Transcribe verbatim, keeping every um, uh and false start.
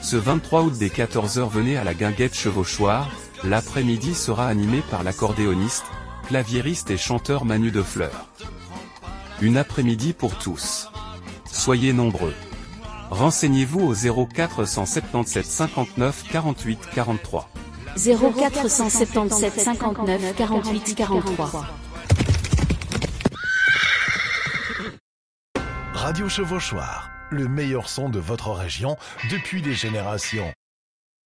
Ce vingt-trois août dès quatorze heures, venez à la Guinguette Chevauchoir. L'après-midi sera animé par l'accordéoniste, claviériste et chanteur Manu de Fleur. Une après-midi pour tous. Soyez nombreux. Renseignez-vous au zéro quatre cent soixante-dix-sept cinquante-neuf quarante-huit quarante-trois. zéro quatre cent soixante-dix-sept cinquante-neuf quarante-huit quarante-trois. Radio Chevauchoir, le meilleur son de votre région depuis des générations.